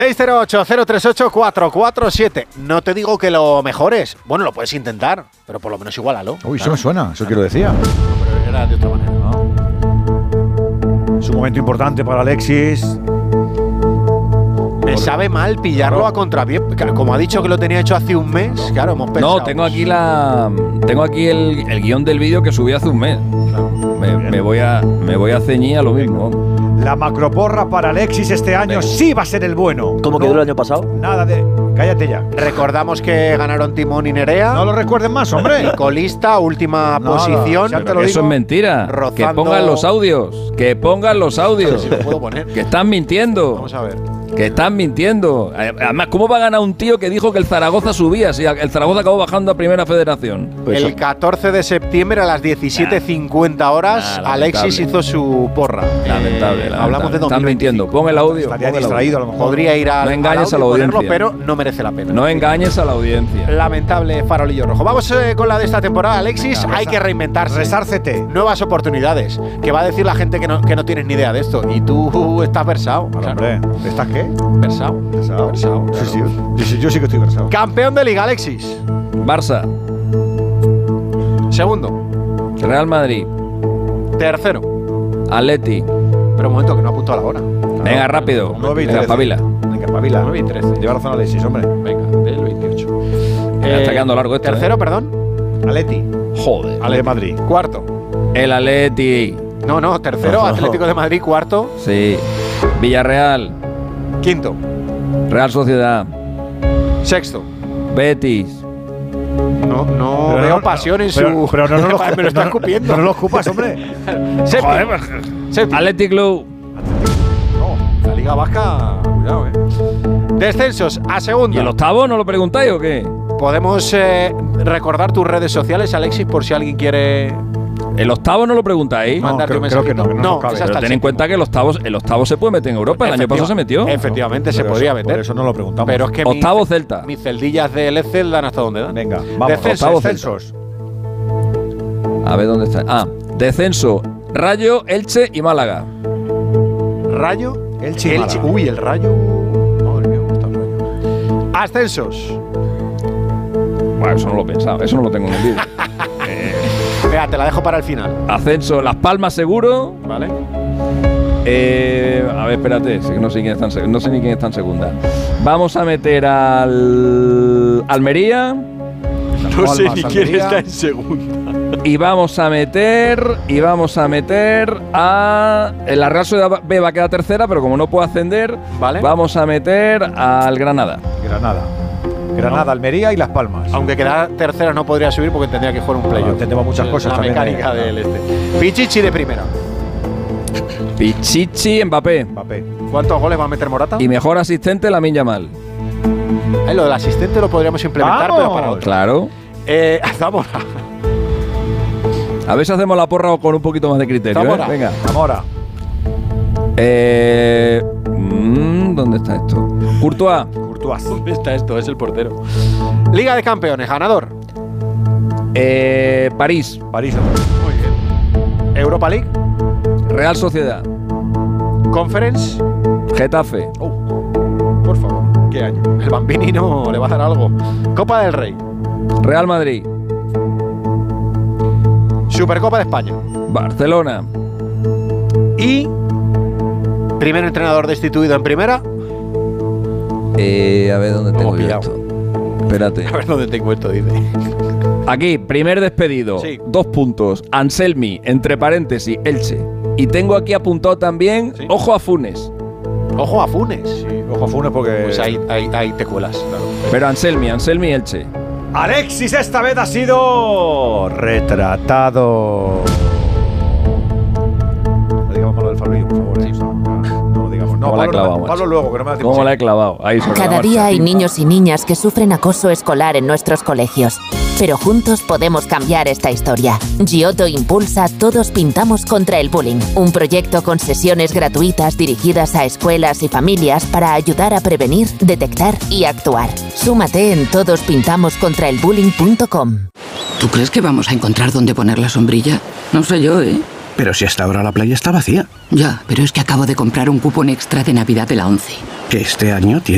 608-038-447. No te digo que lo mejores. Bueno, lo puedes intentar, pero por lo menos igualalo. Uy, eso me suena, eso que lo decía. Pero era de otra manera. Es un momento importante para Alexis. Me sabe mal pillarlo a contrapié. Como ha dicho que lo tenía hecho hace un mes, claro, hemos pensado. No, tengo aquí el guión del vídeo que subí hace un mes. Claro. Me voy a ceñir a lo mismo. La macroporra para Alexis este año sí va a ser el bueno. ¿Cómo quedó el año pasado? Nada de... Cállate ya. Recordamos que ganaron Timón y Nerea. No lo recuerden más, hombre. Colista, última posición. Ya te lo Eso digo. es mentira. Rozando... Que pongan los audios. Que pongan los audios. No sé si lo puedo poner. Que están mintiendo. Vamos a ver. Que están mintiendo. Además, ¿cómo va a ganar un tío que dijo que el Zaragoza subía? Si el Zaragoza acabó bajando a Primera Federación. Pues el 14 de septiembre a las 17:50 horas, Alexis hizo su porra. Lamentable. Hablamos de 2025. Están mintiendo. Pon el audio. Estaría distraído a lo mejor. Podría ir No engañes a la ponerlo, audiencia. pero no merece la pena. No engañes a la audiencia. Lamentable farolillo rojo. Vamos con la de esta temporada, Alexis. Hay que reinventarse. Resárcete. Nuevas oportunidades. Que va a decir la gente que no tienes ni idea de esto. Y tú estás versado. Claro, Claro. hombre. ¿Estás qué? Versado. Versado. Versado, Sí, claro. sí. Yo sí que estoy versado. Campeón de Liga, Alexis. Barça. Segundo. Real Madrid. Tercero. Atleti. Pero un momento, que no ha apuntado a la hora. Venga, rápido. 9 y Venga, 13. espabila. Venga, pavila. 9 y 13. Lleva razón Alexis, hombre. Venga, del 28. Ya está quedando largo esto. Tercero, perdón. Atleti. Joder. De Madrid. Cuarto. El Atleti. No, tercero, Atlético de Madrid. Cuarto. Sí. Villarreal. Quinto. Real Sociedad. Sexto. Betis. No Pero veo no- pasión en pero- su. pero no lo me lo está escupiendo. No lo ocupas, hombre. Séptimo. Séptimo. Athletic Club. No, la Liga Vasca, cuidado, Descensos a ¿Y segunda. el octavo no lo preguntáis o qué? Podemos recordar tus redes sociales, Alexis, por si alguien quiere El octavo no lo preguntáis. No, mandarte un creo que mensajito. no nos cabe. es hasta Pero el ten en cuenta que el octavo se puede meter en Europa. El año pasado se metió. Efectivamente, se Pero podría eso- meter. Por eso no lo preguntamos. Pero es que Octavo Celta. mis celdillas del Excel dan hasta donde dan. Venga, vamos. Descensos. Octavo Celsos. A ver dónde está. Descenso. Rayo, Elche y Málaga. Rayo, Elche y Málaga. Uy, el Rayo. Madre mía, cómo está el Rayo. Ascensos. Bueno, eso no lo he pensado. Eso no lo tengo en el vídeo. Venga, te la dejo para el final. Ascenso. Las Palmas seguro. ¿Vale? A ver, espérate. Es que no sé no sé ni quién está en segunda. Vamos a meter al Almería. No sé Palmas, ni quién Almería. está en segunda. Y vamos a meter a la Real Sociedad B va a quedar tercera, pero como no puede ascender, Vale. vamos a meter al Granada. Granada, Almería y Las Palmas. Aunque quedara tercera no podría subir porque tendría que jugar un playoff. Entendemos muchas cosas La también, mecánica del Pichichi de primera. Pichichi, Mbappé. Mbappé. ¿Cuántos goles va a meter Morata? Y mejor asistente, Lamine Yamal. Lo del asistente lo podríamos implementar, ¡Vamos! pero para otro. Claro. Zamora. A ver si hacemos la porra con un poquito más de criterio. Zamora. Venga. Zamora. ¿Dónde está esto? Courtois. Courtois. ¿Dónde está esto? Es el portero. Liga de Campeones, ganador. París. París. Muy bien. Europa League. Real Sociedad. Conference. Getafe. Por favor. ¿Qué año? El Bambini no le va a dar algo. Copa del Rey. Real Madrid. Supercopa de España. Barcelona. Y primer entrenador destituido en primera. A ver dónde tengo yo pillado. esto. Espérate. A ver dónde tengo esto, dice. Aquí, primer despedido. Sí. 2 puntos. Anselmi, entre paréntesis, Elche. Y tengo aquí apuntado también, Sí. ojo a Funes. Ojo a Funes. Sí, ojo a Funes porque. Pues ahí te cuelas. Claro. Pero Anselmi, Elche. Alexis esta vez ha sido retratado. No digamos malo del Fabril, por favor. No lo digamos. No, ¿Cómo la he clavado, Pablo macho? luego, que no me da tiempo. ¿Cómo la he clavado? Ahí sobre la Cada marcha. día hay niños y niñas que sufren acoso escolar en nuestros colegios. Pero juntos podemos cambiar esta historia. Giotto impulsa Todos Pintamos contra el Bullying, un proyecto con sesiones gratuitas dirigidas a escuelas y familias para ayudar a prevenir, detectar y actuar. Súmate en todospintamoscontraelbullying.com. ¿Tú crees que vamos a encontrar dónde poner la sombrilla? No sé yo, ¿eh? Pero si hasta ahora la playa está vacía. Ya, pero es que acabo de comprar un cupón extra de Navidad de la 11. Que este año tiene